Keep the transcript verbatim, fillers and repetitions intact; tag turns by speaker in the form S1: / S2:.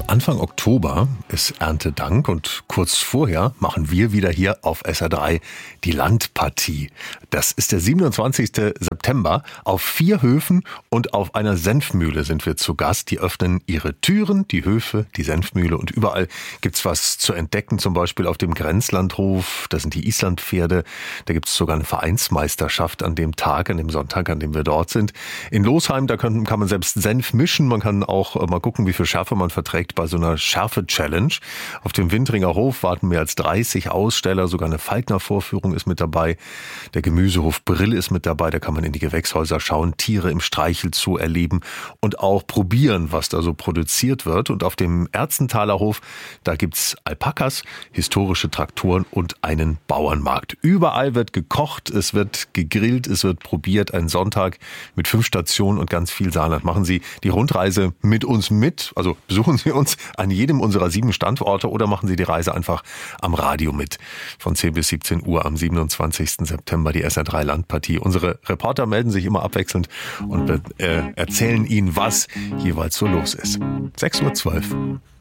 S1: Anfang Oktober ist Erntedank und kurz vorher machen wir wieder hier auf S R drei die Landpartie. Das ist der siebenundzwanzigste September. Auf vier Höfen und auf einer Senfmühle sind wir zu Gast. Die öffnen ihre Türen, die Höfe, die Senfmühle, und überall gibt's was zu entdecken. Zum Beispiel auf dem Grenzlandhof, da sind die Islandpferde. Da gibt's sogar eine Vereinsmeisterschaft an dem Tag, an dem Sonntag, an dem wir dort sind. In Losheim, da kann, kann man selbst Senf mischen. Man kann auch mal gucken, wie viel Schärfe man verträgt bei so einer Schärfe-Challenge. Auf dem Wintringer Hof warten mehr als dreißig Aussteller, sogar eine Falkner-Vorführung ist mit dabei. Der Gemüsehof Brill ist mit dabei, da kann man in die Gewächshäuser schauen, Tiere im Streichelzoo erleben und auch probieren, was da so produziert wird. Und auf dem Erzenthaler Hof, da gibt's Alpakas, historische Traktoren und einen Bauernmarkt. Überall wird gekocht, es wird gegrillt, es wird probiert. Ein Sonntag mit fünf Stationen und ganz viel Saarland. Machen Sie die Rundreise mit uns mit, also besuchen Sie uns an jedem unserer sieben Standorte oder machen Sie die Reise einfach am Radio mit. Von zehn bis siebzehn Uhr am siebenundzwanzigsten September die S R drei Landpartie. Unsere Reporter melden sich immer abwechselnd und äh, erzählen Ihnen, was jeweils so los ist. sechs Uhr zwölf.